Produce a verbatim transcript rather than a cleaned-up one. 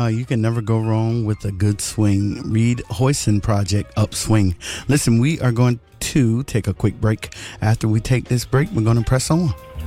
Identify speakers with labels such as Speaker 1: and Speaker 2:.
Speaker 1: you can never go wrong with a good swing. Reed Hoyson Project, Upswing. Listen, we are going to take a quick break. After we take this break, we're going to press on.